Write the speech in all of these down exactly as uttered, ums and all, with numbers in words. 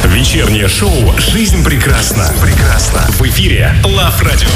Вечернее шоу «Жизнь прекрасна». Прекрасна. В эфире Love Radio.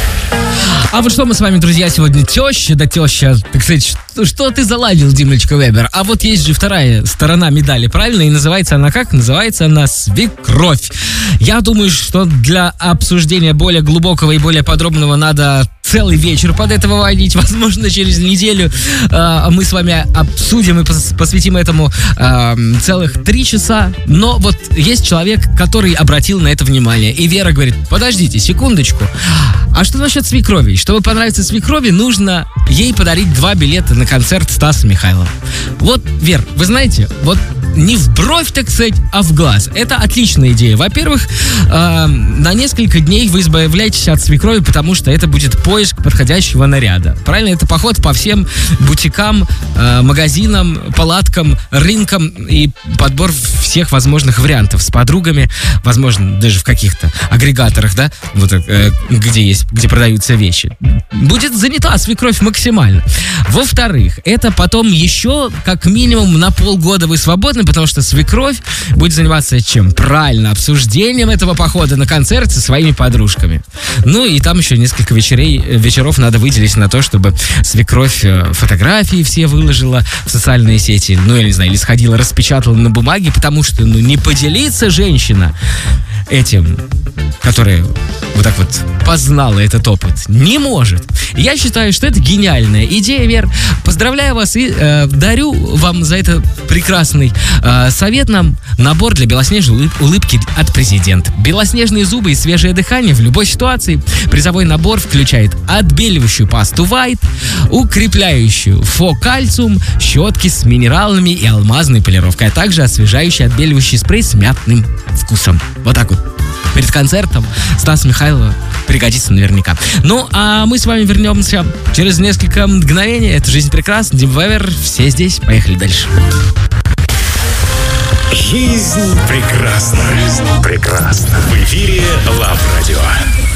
А вот что мы с вами, друзья, сегодня теща да теща. Так сказать, что, что ты заладил, Димочка Вебер? А вот есть же вторая сторона медали, правильно? И называется она как? Называется она свекровь. Я думаю, что для обсуждения более глубокого и более подробного надо целый вечер под это выводить. Возможно, через неделю э, мы с вами обсудим и пос- посвятим этому э, целых три часа. Но вот есть человек, который обратил на это внимание. И Вера говорит: подождите, секундочку. А что насчет свекрови? Чтобы понравиться свекрови, нужно ей подарить два билета на концерт Стаса Михайлова. Вот, Вер, вы знаете, вот не в бровь, так сказать, а в глаз. Это отличная идея. Во-первых, э, на несколько дней вы избавляетесь от свекрови, потому что это будет поиск подходящего наряда. Правильно? Это поход по всем бутикам, э, магазинам, палаткам, рынкам и подбор всех возможных вариантов с подругами, возможно, даже в каких-то агрегаторах, да, вот, э, где есть, где продаются вещи. Будет занята свекровь максимально. Во-вторых, это потом еще как минимум на полгода вы свободны, потому что свекровь будет заниматься чем? Правильно, обсуждением этого похода на концерт со своими подружками. Ну и там еще несколько вечерей, вечеров надо выделить на то, чтобы свекровь фотографии все выложила в социальные сети, ну, я не знаю, или сходила, распечатала на бумаге, потому что, ну, не поделиться женщина этим, которая вот так вот познала этот опыт, не может. Я считаю, что это гениальная идея, Вер. Поздравляю вас и э, дарю вам за это прекрасный э, совет нам набор для белоснежной улыбки от президента. Белоснежные зубы и свежее дыхание в любой ситуации. Призовой набор включает отбеливающую пасту White, укрепляющую фо-кальциум, щетки с минералами и алмазной полировкой, а также освежающий отбеливающий спрей с мятным вкусом. Вот так вот. Перед концертом Стас Михайлова пригодится наверняка. Ну, а мы с вами вернемся через несколько мгновений. Это «Жизнь прекрасна». Дим Вевер. Все здесь. Поехали дальше. Жизнь прекрасна. Жизнь прекрасна. В эфире Love Radio.